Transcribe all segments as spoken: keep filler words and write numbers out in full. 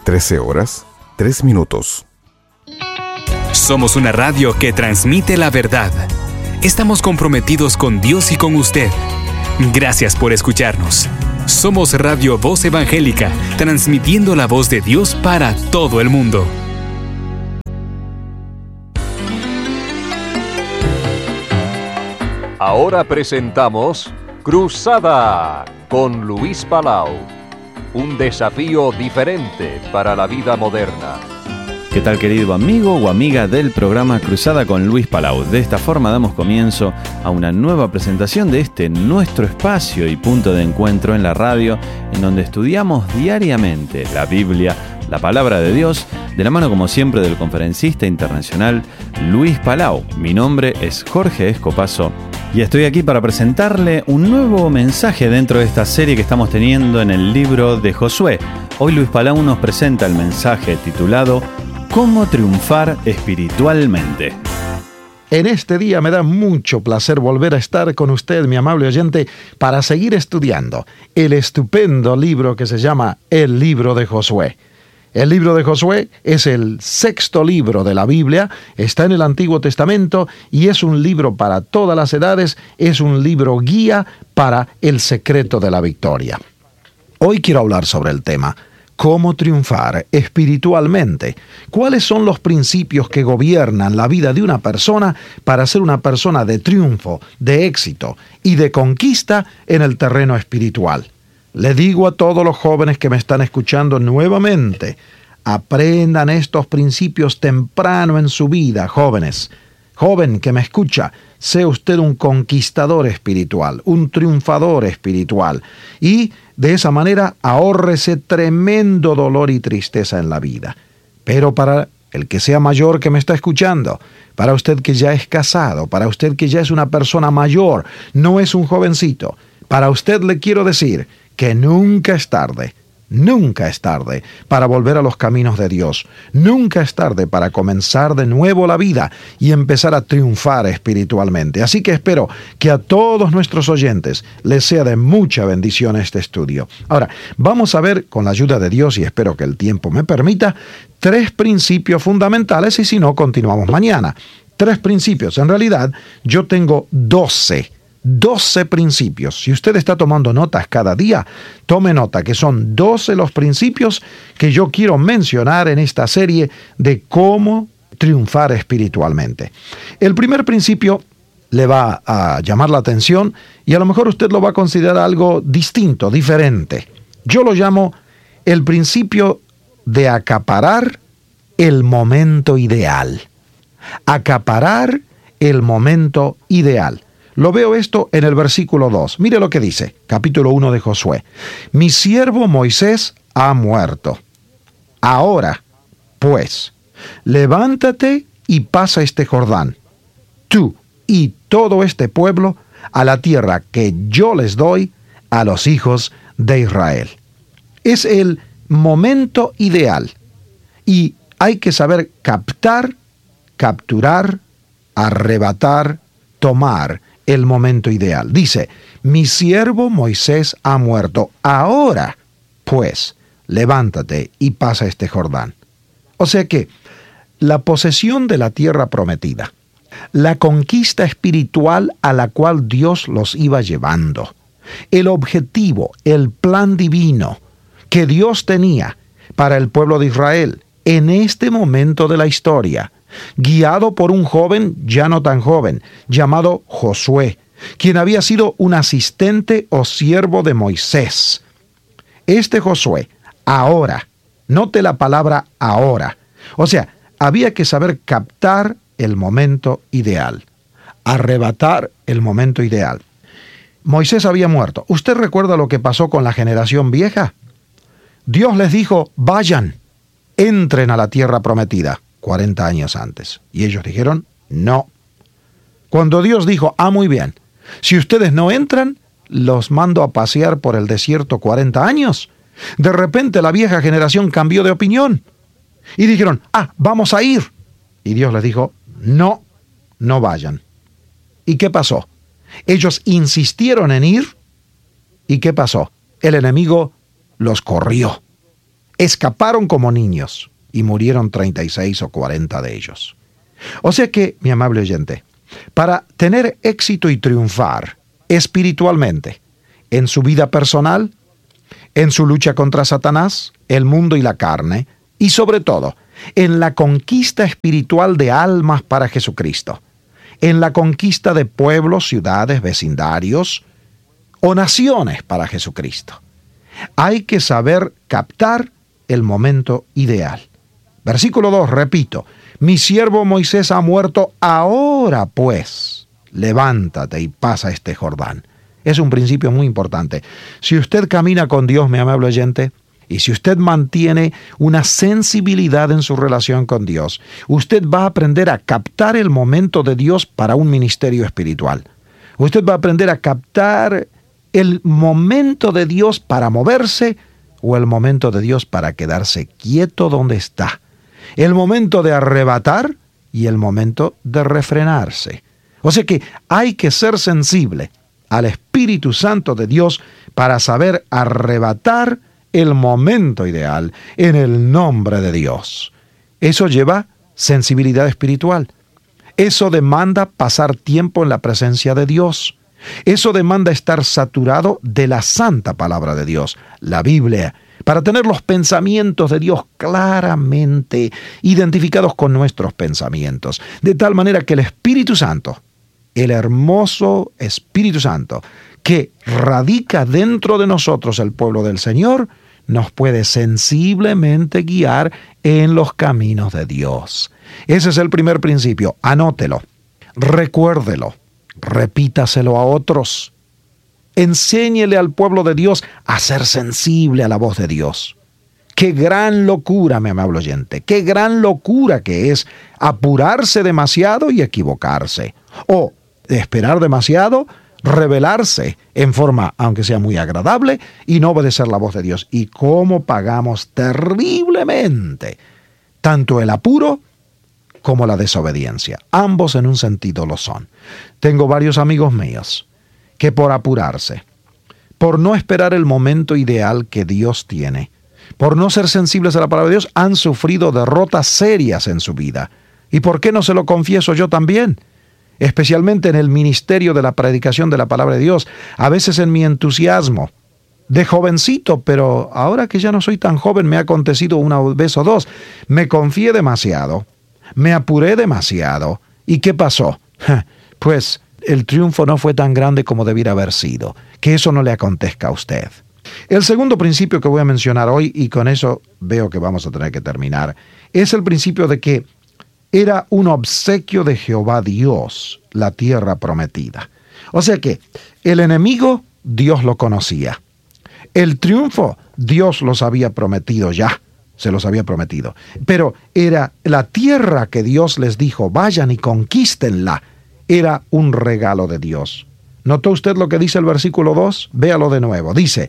trece horas, tres minutos. Somos una radio que transmite la verdad. Estamos comprometidos con Dios y con usted. Gracias por escucharnos. Somos Radio Voz Evangélica, transmitiendo la voz de Dios para todo el mundo. Ahora presentamos Cruzada con Luis Palau. Un desafío diferente para la vida moderna. ¿Qué tal, querido amigo o amiga del programa Cruzada con Luis Palau? De esta forma damos comienzo a una nueva presentación de este nuestro espacio y punto de encuentro en la radio, en donde estudiamos diariamente la Biblia, la palabra de Dios, de la mano como siempre del conferencista internacional Luis Palau. Mi nombre es Jorge Escopazo y estoy aquí para presentarle un nuevo mensaje dentro de esta serie que estamos teniendo en el libro de Josué. Hoy Luis Palau nos presenta el mensaje titulado ¿Cómo triunfar espiritualmente? En este día me da mucho placer volver a estar con usted, mi amable oyente, para seguir estudiando el estupendo libro que se llama El Libro de Josué. El libro de Josué es el sexto libro de la Biblia, está en el Antiguo Testamento y es un libro para todas las edades, es un libro guía para el secreto de la victoria. Hoy quiero hablar sobre el tema ¿cómo triunfar espiritualmente? ¿Cuáles son los principios que gobiernan la vida de una persona para ser una persona de triunfo, de éxito y de conquista en el terreno espiritual? Le digo a todos los jóvenes que me están escuchando nuevamente, aprendan estos principios temprano en su vida, jóvenes. Joven que me escucha, sea usted un conquistador espiritual, un triunfador espiritual, y de esa manera ahórrese tremendo dolor y tristeza en la vida. Pero para el que sea mayor que me está escuchando, para usted que ya es casado, para usted que ya es una persona mayor, no es un jovencito, para usted le quiero decir que nunca es tarde, nunca es tarde para volver a los caminos de Dios. Nunca es tarde para comenzar de nuevo la vida y empezar a triunfar espiritualmente. Así que espero que a todos nuestros oyentes les sea de mucha bendición este estudio. Ahora, vamos a ver, con la ayuda de Dios, y espero que el tiempo me permita, tres principios fundamentales, y si no, continuamos mañana. Tres principios. En realidad, yo tengo doce. doce principios. Si usted está tomando notas cada día, tome nota que son doce los principios que yo quiero mencionar en esta serie de cómo triunfar espiritualmente. El primer principio le va a llamar la atención y a lo mejor usted lo va a considerar algo distinto, diferente. Yo lo llamo el principio de acaparar el momento ideal. Acaparar el momento ideal. Lo veo esto en el versículo dos. Mire lo que dice, capítulo uno de Josué. Mi siervo Moisés ha muerto. Ahora, pues, levántate y pasa este Jordán, tú y todo este pueblo, a la tierra que yo les doy a los hijos de Israel. Es el momento ideal y hay que saber captar, capturar, arrebatar, tomar el momento ideal. Dice, mi siervo Moisés ha muerto. Ahora, pues, levántate y pasa este Jordán. O sea que la posesión de la tierra prometida, la conquista espiritual a la cual Dios los iba llevando, el objetivo, el plan divino que Dios tenía para el pueblo de Israel en este momento de la historia, guiado por un joven, ya no tan joven, llamado Josué, quien había sido un asistente o siervo de Moisés. Este Josué, ahora, note la palabra ahora, o sea, había que saber captar el momento ideal, arrebatar el momento ideal. Moisés había muerto. ¿Usted recuerda lo que pasó con la generación vieja? Dios les dijo, vayan, entren a la tierra prometida. cuarenta años antes. Y ellos dijeron, no. Cuando Dios dijo, ah, muy bien, si ustedes no entran, los mando a pasear por el desierto cuarenta años. De repente la vieja generación cambió de opinión. Y dijeron, ah, vamos a ir. Y Dios les dijo, no, no vayan. ¿Y qué pasó? Ellos insistieron en ir. ¿Y qué pasó? El enemigo los corrió. escaparon como niños y murieron treinta y seis o cuarenta de ellos. O sea que, mi amable oyente, para tener éxito y triunfar espiritualmente en su vida personal, en su lucha contra Satanás, el mundo y la carne, y sobre todo, en la conquista espiritual de almas para Jesucristo, en la conquista de pueblos, ciudades, vecindarios o naciones para Jesucristo, hay que saber captar el momento ideal. Versículo dos, repito, mi siervo Moisés ha muerto, ahora pues, levántate y pasa este Jordán. Es un principio muy importante. Si usted camina con Dios, mi amable oyente, y si usted mantiene una sensibilidad en su relación con Dios, usted va a aprender a captar el momento de Dios para un ministerio espiritual. Usted va a aprender a captar el momento de Dios para moverse o el momento de Dios para quedarse quieto donde está. El momento de arrebatar y el momento de refrenarse. O sea que hay que ser sensible al Espíritu Santo de Dios para saber arrebatar el momento ideal en el nombre de Dios. Eso lleva sensibilidad espiritual. Eso demanda pasar tiempo en la presencia de Dios. Eso demanda estar saturado de la santa palabra de Dios, la Biblia, para tener los pensamientos de Dios claramente identificados con nuestros pensamientos, de tal manera que el Espíritu Santo, el hermoso Espíritu Santo, que radica dentro de nosotros, el pueblo del Señor, nos puede sensiblemente guiar en los caminos de Dios. Ese es el primer principio. Anótelo, recuérdelo, repítaselo a otros. Enséñele al pueblo de Dios a ser sensible a la voz de Dios. Qué gran locura, mi amable oyente, qué gran locura que es apurarse demasiado y equivocarse. O esperar demasiado, rebelarse en forma, aunque sea muy agradable, y no obedecer la voz de Dios. Y cómo pagamos terriblemente tanto el apuro como la desobediencia. Ambos en un sentido lo son. Tengo varios amigos míos que por apurarse, por no esperar el momento ideal que Dios tiene, por no ser sensibles a la palabra de Dios, han sufrido derrotas serias en su vida. ¿Y por qué no se lo confieso yo también? Especialmente en el ministerio de la predicación de la palabra de Dios, a veces en mi entusiasmo, de jovencito, pero ahora que ya no soy tan joven, me ha acontecido una vez o dos, me confié demasiado, me apuré demasiado, ¿y qué pasó? Pues el triunfo no fue tan grande como debiera haber sido. Que eso no le acontezca a usted. El segundo principio que voy a mencionar hoy, y con eso veo que vamos a tener que terminar, es el principio de que era un obsequio de Jehová Dios, la tierra prometida. O sea que el enemigo, Dios lo conocía. El triunfo, Dios los había prometido ya, se los había prometido. Pero era la tierra que Dios les dijo, vayan y conquístenla, era un regalo de Dios. ¿Notó usted lo que dice el versículo dos? Véalo de nuevo. Dice,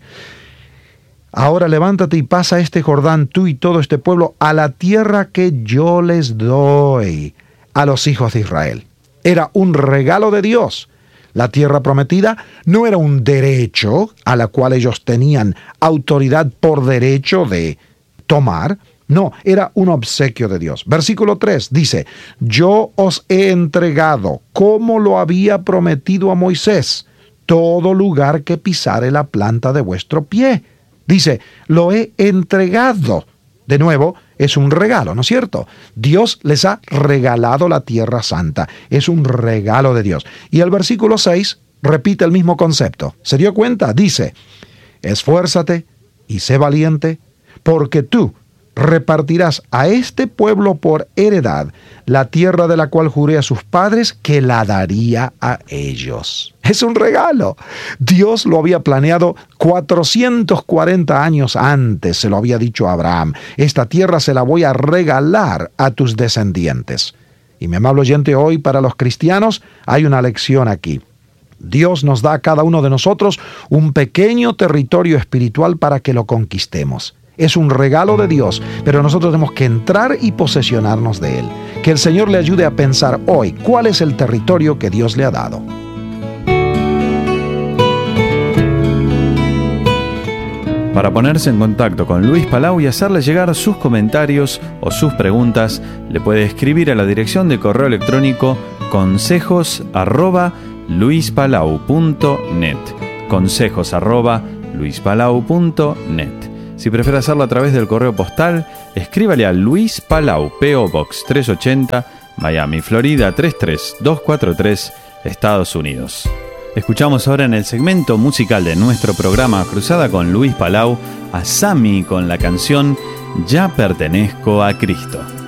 ahora levántate y pasa este Jordán, tú y todo este pueblo, a la tierra que yo les doy a los hijos de Israel. Era un regalo de Dios. La tierra prometida no era un derecho a la cual ellos tenían autoridad por derecho de tomar. No, era un obsequio de Dios. Versículo tres dice, yo os he entregado, como lo había prometido a Moisés, todo lugar que pisare la planta de vuestro pie. Dice, lo he entregado. De nuevo, es un regalo, ¿no es cierto? Dios les ha regalado la tierra santa. Es un regalo de Dios. Y el versículo seis repite el mismo concepto. ¿Se dio cuenta? Dice, esfuérzate y sé valiente, porque tú repartirás a este pueblo por heredad la tierra de la cual juré a sus padres que la daría a ellos. Es un regalo. Dios lo había planeado cuatrocientos cuarenta años antes, se lo había dicho a Abraham. Esta tierra se la voy a regalar a tus descendientes. Y mi amable oyente, hoy para los cristianos hay una lección aquí. Dios nos da a cada uno de nosotros un pequeño territorio espiritual para que lo conquistemos. Es un regalo de Dios, pero nosotros tenemos que entrar y posesionarnos de él. Que el Señor le ayude a pensar hoy cuál es el territorio que Dios le ha dado. Para ponerse en contacto con Luis Palau y hacerle llegar sus comentarios o sus preguntas, le puede escribir a la dirección de correo electrónico consejos arroba luispalau punto net. Consejos arroba luispalau punto net. Si prefiere hacerlo a través del correo postal, escríbale a Luis Palau, P O Box trescientos ochenta, Miami, Florida tres tres dos cuatro tres, Estados Unidos. Escuchamos ahora en el segmento musical de nuestro programa Cruzada con Luis Palau a Sammy con la canción Ya pertenezco a Cristo.